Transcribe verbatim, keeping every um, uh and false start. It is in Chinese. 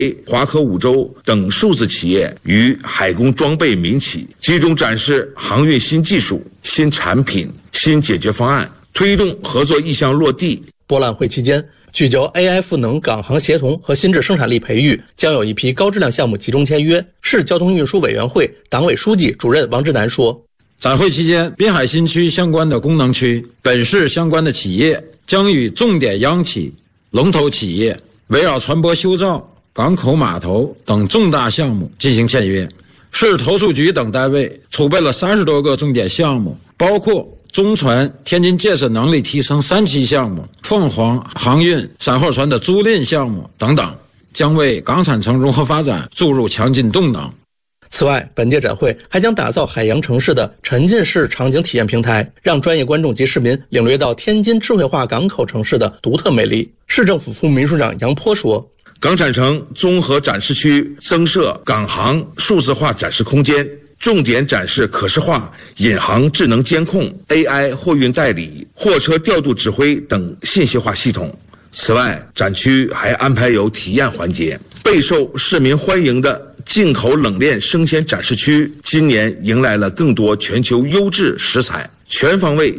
华科五洲等数字企业与海工装备民企，集中展示航运新技术、新产品、新解决方案，推动合作意向落地。 博览会期间，聚焦 A I 赋能港航协同和新质生产力培育，将有一批高质量项目集中签约。市交通运输委员会党委书记、主任王志南说， 展会期间，滨海新区相关的功能区、本市相关的企业将与重点央企、龙头企业围绕船舶修造、港口码头等重大项目进行签约。市投诉局等单位储备了三十多个重点项目，包括中船天津建设能力提升三期项目、凤凰航运散货船的租赁项目等等，将为港产城融合发展注入强劲动能。 此外，本届展会还将打造海洋城市的沉浸式场景体验平台，让专业观众及市民领略到天津智慧化港口城市的独特魅力。市政府副秘书长杨坡说， 港产城综合展示区增设港航数字化展示空间，重点展示可视化引航智能监控、A I 货运代理、货车调度指挥等信息化系统。此外，展区还安排有体验环节。备受市民欢迎的进口冷链生鲜展示区今年迎来了更多全球优质食材，全方位